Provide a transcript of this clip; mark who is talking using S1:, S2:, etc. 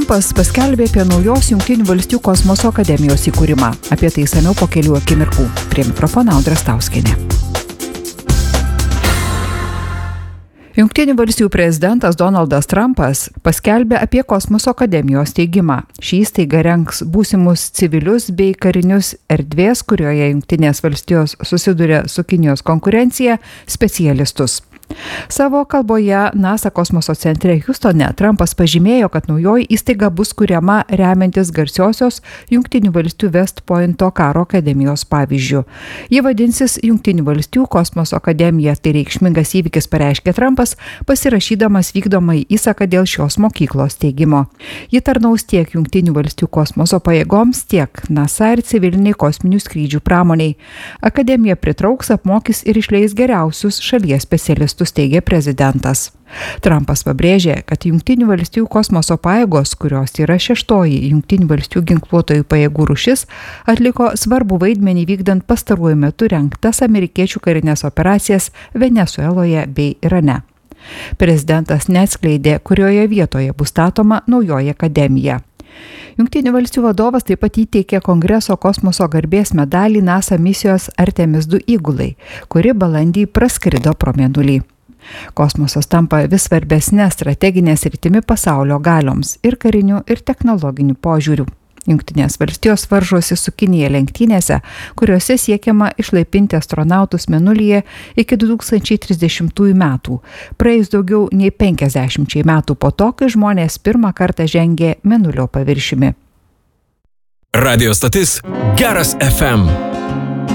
S1: Trumpas paskelbė apie naujos Jungtinių valstijų kosmoso akademijos įkūrimą. Apie tai išsamiau po kelių akimirkų. Prie mikrofono Audra Stauskienė. Jungtinių valstijų prezidentas Donaldas Trumpas paskelbė apie kosmoso akademijos steigimą. Ši įstaiga rengs būsimus civilius bei karinius erdvės, kurioje Jungtinės valstijos susiduria su Kinijos konkurencija, specialistus. Savo kalboje NASA kosmoso centre Houstone Trumpas pažymėjo, kad naujoji įstaiga bus kuriama remiantis garsiosios Jungtinių valstijų West Pointo karo akademijos pavyzdžiu. Ji vadinsis Jungtinių valstijų kosmoso akademija, tai reikšmingas įvykis, pareiškė Trumpas, pasirašydamas vykdomąjį įsaką dėl šios mokyklos steigimo. Ji tarnaus tiek Jungtinių valstijų kosmoso pajėgoms, tiek NASA ir civiliniai kosminių skrydžių pramoniai. Akademija pritrauks, apmokys ir išleis geriausius šalies specialistus, teigė prezidentas. Trumpas pabrėžė, kad Jungtinių valstijų kosmoso pajėgos, kurios yra 6-oji Jungtinių valstijų ginkluotojų pajėgų rūšis, atliko svarbų vaidmenį vykdant pastaruoju metu rengtas amerikiečių karinės operacijas Venesueloje bei Irane. Prezidentas neatskleidė, kurioje vietoje bus statoma naujoji akademija. Jungtinių valstijų vadovas taip pat įteikė Kongreso kosmoso garbės medalį NASA misijos Artemis II įgulai, kuri balandį praskrido pro Mėnulį. Kosmosas tampa vis svarbesnė strateginė sritimi pasaulio galioms ir karinių ir technologinių požiūrių. Jungtinės valstijos varžosi su Kinija lenktynėse, kuriuose siekiama išlaipinti astronautus Mėnulyje iki 2030 metų, praėjus daugiau nei 50 metų po to, kai žmonės pirmą kartą žengė Mėnulio paviršiumi.
S2: Radio stotis Geras FM.